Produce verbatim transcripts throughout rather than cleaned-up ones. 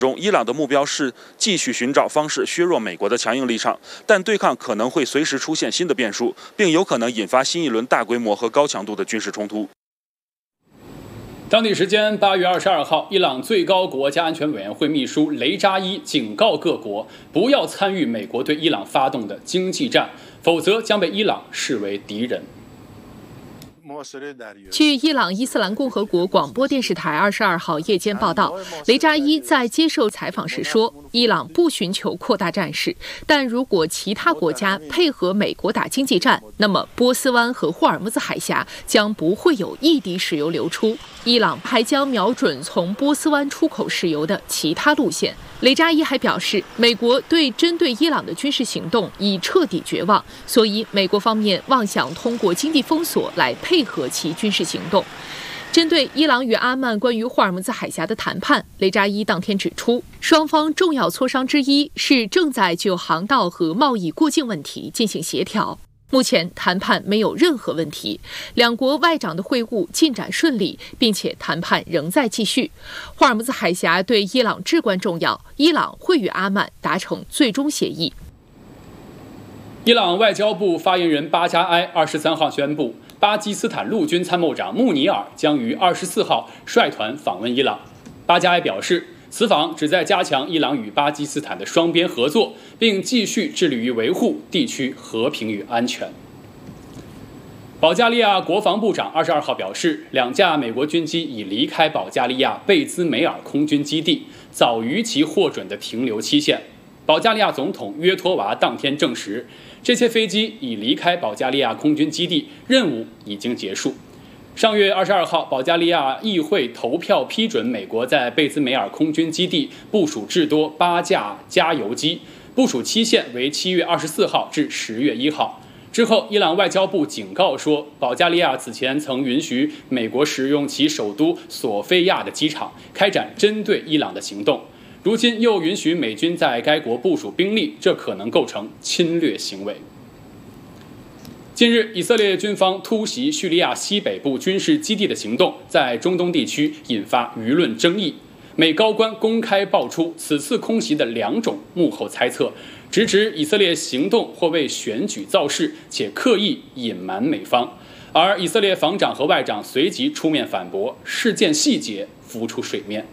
中，伊朗的目标是继续寻找方式削弱美国的强硬立场，但对抗可能会随时出现新的变数，并有可能引发新一轮大规模和高强度的军事冲突。 当地时间八月二十二号，伊朗最高国家安全委员会秘书雷扎伊警告各国不要参与美国对伊朗发动的经济战，否则将被伊朗视为敌人。 据伊朗伊斯兰共和国广播电视台二十二号夜间报道，雷扎伊在接受采访时说，伊朗不寻求扩大战事，但如果其他国家配合美国打经济战，那么波斯湾和霍尔木兹海峡将不会有一滴石油流出，伊朗还将瞄准从波斯湾出口石油的其他路线。雷扎伊还表示，美国对针对伊朗的军事行动已彻底绝望，所以美国方面妄想通过经济封锁来配合其军事行动。针对伊朗与阿曼关于霍尔木兹海峡的谈判，雷扎伊当天指出，双方重要磋商之一是正在就航道和贸易过境问题进行协调。目前谈判没有任何问题，两国外长的会晤进展顺利，并且谈判仍在继续。霍尔木兹海峡对伊朗至关重要，伊朗会与阿曼达成最终协议。 伊朗外交部发言人巴加埃二十三号宣布，巴基斯坦陆军参谋长穆尼尔将于二十四号率团访问伊朗。巴加埃表示，此访旨在加强伊朗与巴基斯坦的双边合作，并继续致力于维护地区和平与安全。保加利亚国防部长二十二号表示，两架美国军机已离开保加利亚贝兹梅尔空军基地，早于其获准的停留期限。保加利亚总统约托娃当天证实，这些飞机已离开保加利亚空军基地，任务已经结束。上月二十二号，保加利亚议会投票批准美国在贝兹梅尔空军基地部署至多八架加油机，部署期限为七月二十四号至十月一号。之后，伊朗外交部警告说，保加利亚此前曾允许美国使用其首都索菲亚的机场开展针对伊朗的行动，如今又允许美军在该国部署兵力，这可能构成侵略行为。近日，以色列军方突袭叙利亚西北部军事基地的行动，在中东地区引发舆论争议。美高官公开爆出此次空袭的两种幕后猜测，直指以色列行动或为选举造势，且刻意隐瞒美方。而以色列防长和外长随即出面反驳，事件细节浮出水面。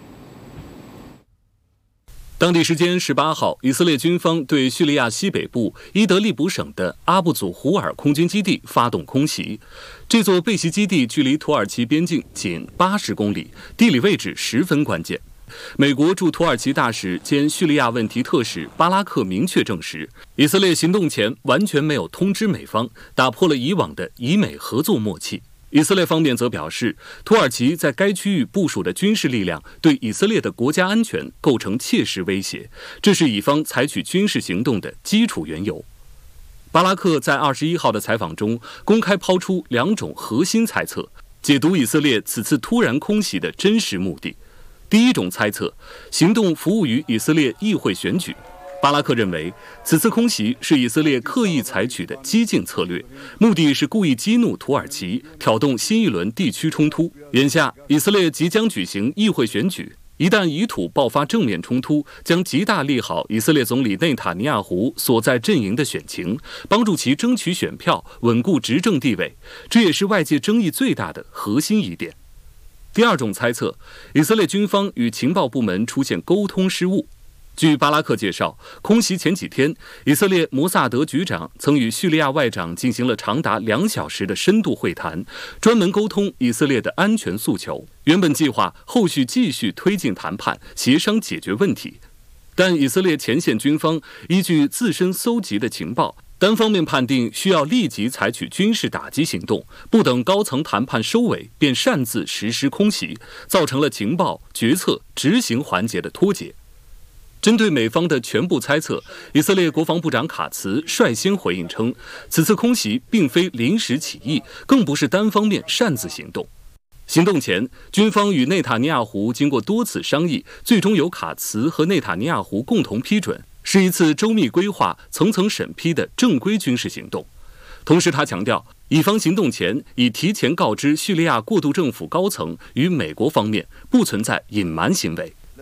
当地时间十八号，以色列军方对叙利亚西北部伊德利卜省的阿布祖胡尔空军基地发动空袭。这座被袭基地距离土耳其边境仅八十公里，地理位置十分关键。美国驻土耳其大使兼叙利亚问题特使巴拉克明确证实，以色列行动前完全没有通知美方，打破了以往的以美合作默契。以色列方面则表示，土耳其在该区域部署的军事力量对以色列的国家安全构成切实威胁，这是以方采取军事行动的基础缘由。巴拉克在二十一号的采访中公开抛出两种核心猜测，解读以色列此次突然空袭的真实目的。第一种猜测，行动服务于以色列议会选举。巴拉克认为，此次空袭是以色列刻意采取的激进策略，目的是故意激怒土耳其，挑动新一轮地区冲突。眼下，以色列即将举行议会选举，一旦以土爆发正面冲突，将极大利好以色列总理内塔尼亚胡所在阵营的选情，帮助其争取选票，稳固执政地位。这也是外界争议最大的核心疑点。第二种猜测，以色列军方与情报部门出现沟通失误。据巴拉克介绍，空袭前几天，以色列摩萨德局长曾与叙利亚外长进行了长达两小时的深度会谈，专门沟通以色列的安全诉求。原本计划后续继续推进谈判，协商解决问题，但以色列前线军方依据自身搜集的情报，单方面判定需要立即采取军事打击行动，不等高层谈判收尾，便擅自实施空袭，造成了情报、决策、执行环节的脱节。针对美方的全部猜测，以色列国防部长卡茨率先回应称，此次空袭并非临时起意，更不是单方面擅自行动。行动前，军方与内塔尼亚胡经过多次商议，最终由卡茨和内塔尼亚胡共同批准，是一次周密规划、层层审批的正规军事行动。同时，他强调，以方行动前已提前告知叙利亚过渡政府高层与美国方面，不存在隐瞒行为。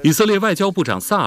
以色列外交部长萨